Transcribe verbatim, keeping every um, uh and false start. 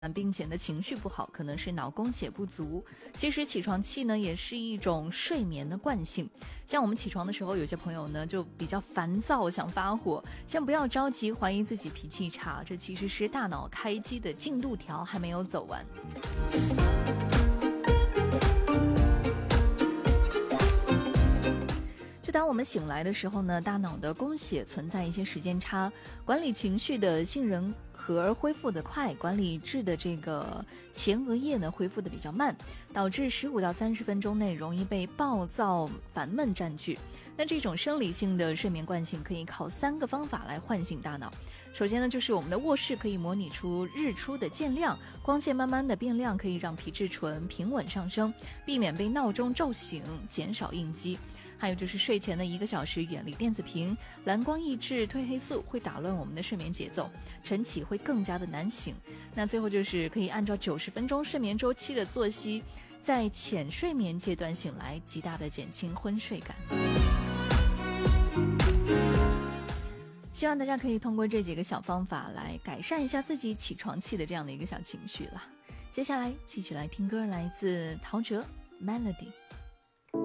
并且呢情绪不好，可能是脑供血不足。其实起床气呢也是一种睡眠的惯性，像我们起床的时候，有些朋友呢就比较烦躁，想发火，先不要着急怀疑自己脾气差，这其实是大脑开机的进度条还没有走完。就当我们醒来的时候呢，大脑的供血存在一些时间差，管理情绪的杏仁核恢复得快，管理质的这个前额叶呢恢复得比较慢，导致十五到三十分钟内容易被暴躁烦闷占据。那这种生理性的睡眠惯性可以靠三个方法来唤醒大脑。首先呢，就是我们的卧室可以模拟出日出的渐亮，光线慢慢的变亮，可以让皮质醇平稳上升，避免被闹钟骤醒，减少应激。还有就是睡前的一个小时远离电子屏，蓝光抑制褪黑素会打乱我们的睡眠节奏，晨起会更加的难醒。那最后就是可以按照九十分钟睡眠周期的作息，在浅睡眠阶段醒来，极大的减轻昏睡感。希望大家可以通过这几个小方法来改善一下自己起床气的这样的一个小情绪了。接下来继续来听歌，来自陶喆 Melody。